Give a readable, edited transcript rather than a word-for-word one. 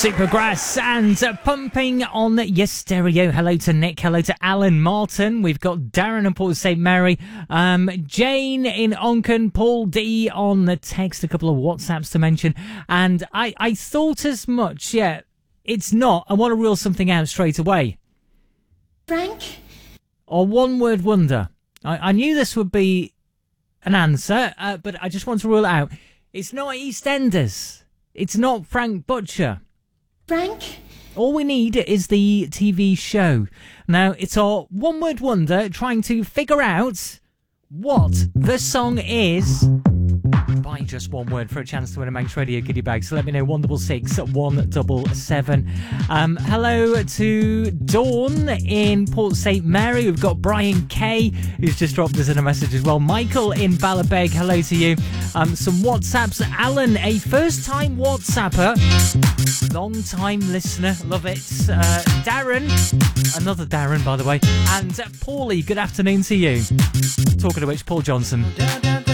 Supergrass and Pumping on your stereo. Hello to Nick, hello to Alan Martin. We've got Darren in Port St. Mary, Jane in Onken, Paul D on the text, a couple of WhatsApps to mention. And I thought as much, yeah, it's not. I want to rule something out straight away. Frank? Or one word wonder. I knew this would be an answer, but I just want to rule it out. It's not EastEnders. It's not Frank Butcher. Frank? All we need is the TV show. Now, it's our one-word wonder trying to figure out what the song is. By just one word for a chance to win a Manx Radio goodie bag. So let me know, 166 177. Hello to Dawn in Port St. Mary. We've got Brian K, who's just dropped us in a message as well. Michael in Ballabeg, hello to you. Some WhatsApps. Alan, a first-time WhatsApper. Long-time listener, love it. Darren, another Darren, by the way. And Paulie, good afternoon to you. Talking of which, Paul Johnson.